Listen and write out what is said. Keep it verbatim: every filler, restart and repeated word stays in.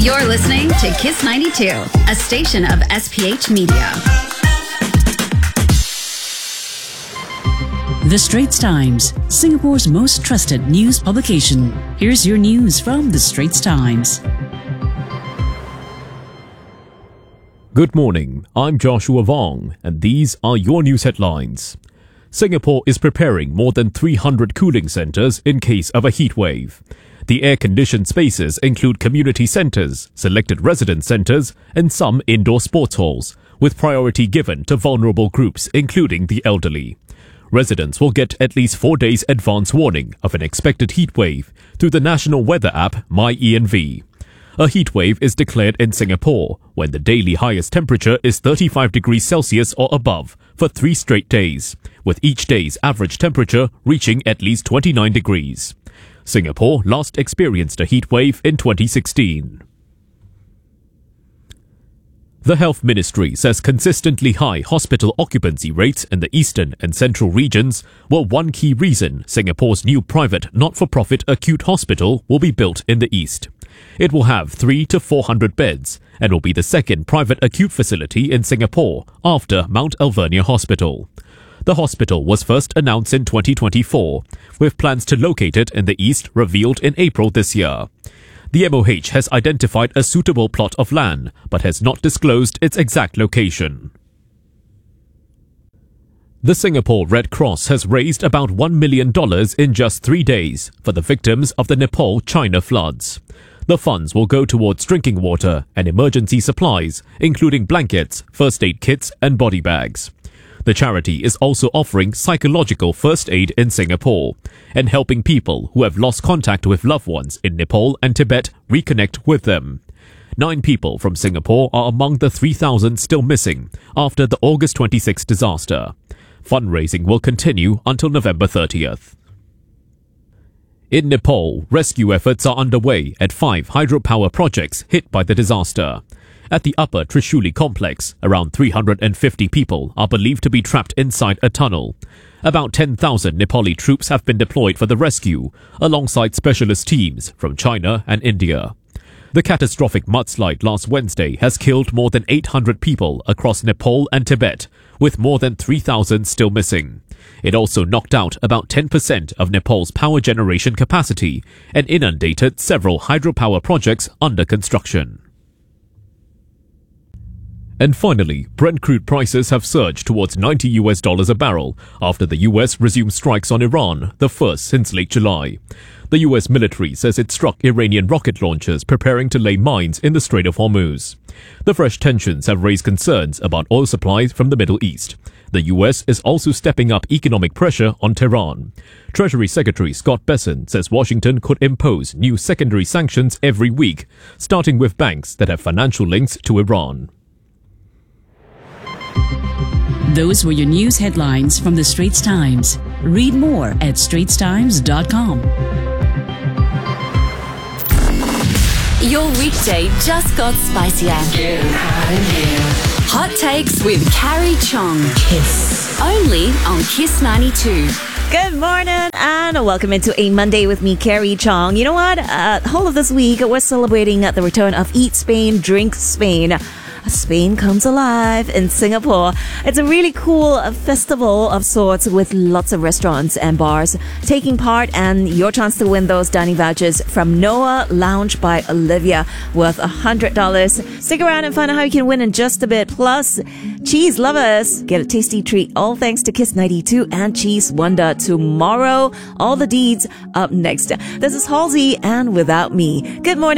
You're listening to Kiss ninety-two, a station of S P H Media. The Straits Times, Singapore's most trusted news publication. Here's your news from The Straits Times. Good morning, I'm Joshua Vong, and these are your news headlines. Singapore is preparing more than three hundred cooling centres in case of a heat wave. The air-conditioned spaces include community centres, selected residence centres, and some indoor sports halls, with priority given to vulnerable groups including the elderly. Residents will get at least four days advance warning of an expected heat wave through the national weather app MyENV. A heat wave is declared in Singapore when the daily highest temperature is thirty-five degrees Celsius or above for three straight days, with each day's average temperature reaching at least twenty-nine degrees. Singapore last experienced a heat wave in twenty sixteen. The Health Ministry says consistently high hospital occupancy rates in the eastern and central regions were one key reason Singapore's new private not-for-profit acute hospital will be built in the east. It will have three to four hundred beds and will be the second private acute facility in Singapore after Mount Alvernia Hospital. The hospital was first announced in twenty twenty-four, with plans to locate it in the east revealed in April this year. The M O H has identified a suitable plot of land, but has not disclosed its exact location. The Singapore Red Cross has raised about one million dollars in just three days for the victims of the Nepal-China floods. The funds will go towards drinking water and emergency supplies, including blankets, first aid kits, and body bags. The charity is also offering psychological first aid in Singapore and helping people who have lost contact with loved ones in Nepal and Tibet reconnect with them. Nine people from Singapore are among the three thousand still missing after the August twenty-sixth disaster. Fundraising will continue until November thirtieth. In Nepal, rescue efforts are underway at five hydropower projects hit by the disaster. At the Upper Trishuli complex, around three hundred fifty people are believed to be trapped inside a tunnel. About ten thousand Nepali troops have been deployed for the rescue, alongside specialist teams from China and India. The catastrophic mudslide last Wednesday has killed more than eight hundred people across Nepal and Tibet, with more than three thousand still missing. It also knocked out about ten percent of Nepal's power generation capacity and inundated several hydropower projects under construction. And finally, Brent crude prices have surged towards ninety US dollars a barrel after the U S resumed strikes on Iran, the first since late July. The U S military says it struck Iranian rocket launchers preparing to lay mines in the Strait of Hormuz. The fresh tensions have raised concerns about oil supplies from the Middle East. The U S is also stepping up economic pressure on Tehran. Treasury Secretary Scott Bessent says Washington could impose new secondary sanctions every week, starting with banks that have financial links to Iran. Those were your news headlines from The Straits Times. Read more at straits times dot com. Your weekday just got spicier. Hot Takes with Carrie Chong. Kiss. Only on Kiss ninety-two. Good morning and welcome into a Monday with me, Carrie Chong. You know what? Uh, whole of this week, we're celebrating the return of Eat Spain, Drink Spain. Spain comes alive in Singapore. It's a really cool festival of sorts with lots of restaurants and bars taking part, and your chance to win those dining vouchers from Noah Lounge by Olivia worth one hundred dollars. Stick around and find out how you can win in just a bit. Plus, cheese lovers get a tasty treat all thanks to Kiss ninety-two and Cheese Wonder tomorrow. All the deeds up next. This is Halsey and Without Me. Good morning.